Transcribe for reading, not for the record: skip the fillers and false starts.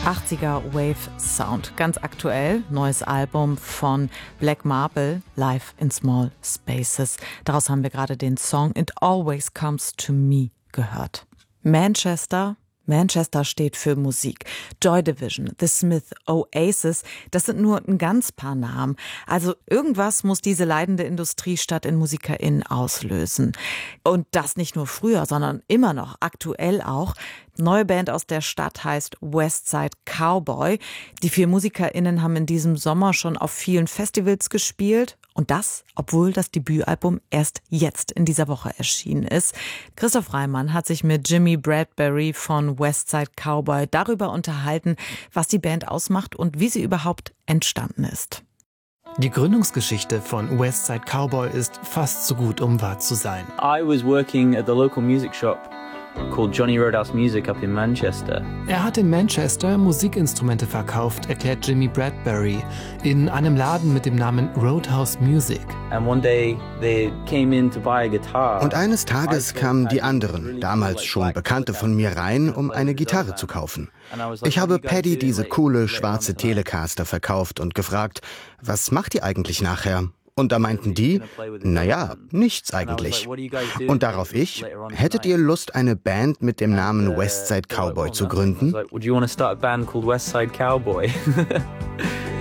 80er Wave Sound. Ganz aktuell, neues Album von Black Marble, Live in Small Spaces. Daraus haben wir gerade den Song It Always Comes to Me gehört. Manchester steht für Musik. Joy Division, The Smiths, Oasis, das sind nur ein ganz paar Namen. Also irgendwas muss diese leidende Industriestadt in MusikerInnen auslösen. Und das nicht nur früher, sondern immer noch, aktuell auch. Neue Band aus der Stadt heißt Westside Cowboy. Die 4 MusikerInnen haben in diesem Sommer schon auf vielen Festivals gespielt. Und das, obwohl das Debütalbum erst jetzt in dieser Woche erschienen ist. Christoph Reimann hat sich mit Jimmy Bradbury von Westside Cowboy darüber unterhalten, was die Band ausmacht und wie sie überhaupt entstanden ist. Die Gründungsgeschichte von Westside Cowboy ist fast so gut, um wahr zu sein. I was working at the local music shop called Johnny Roadhouse Music up in Manchester. Er hat in Manchester Musikinstrumente verkauft, erklärt Jimmy Bradbury, in einem Laden mit dem Namen Roadhouse Music. And one day they came in to buy a guitar. Und eines Tages kamen die anderen, damals schon Bekannte von mir, rein, um eine Gitarre zu kaufen. Ich habe Paddy diese coole schwarze Telecaster verkauft und gefragt, was macht ihr eigentlich nachher? Und da meinten die, naja, nichts eigentlich. Und darauf ich, hättet ihr Lust, eine Band mit dem Namen Westside Cowboy zu gründen?